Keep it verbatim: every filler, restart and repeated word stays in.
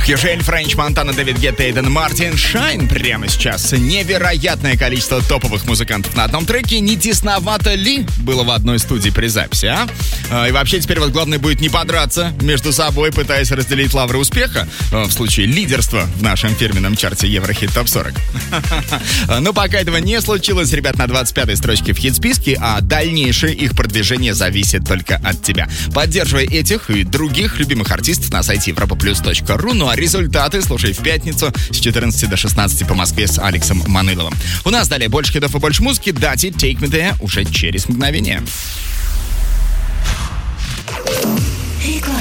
Хьюжель, Френч Монтана, Дэвид Гетта, Эйден Мартин, Шайн прямо сейчас. Невероятное количество топовых музыкантов на одном треке. Не тесновато ли было в одной студии при записи, а? И вообще теперь вот главное будет не подраться между собой, пытаясь разделить лавры успеха в случае лидерства в нашем фирменном чарте Еврохит Топ сорок. Но пока этого не случилось, ребят, на двадцать пятой строчке в хит-списке, а дальнейшее их продвижение зависит только от тебя. Поддерживай этих и других любимых артистов на сайте европа плюс точка ру. Ну а результаты слушай в пятницу с четырнадцати до шестнадцати по Москве с Алексом Маныловым. У нас далее больше хитов и больше музыки. Дати, Take Me There уже через мгновение. Рекламная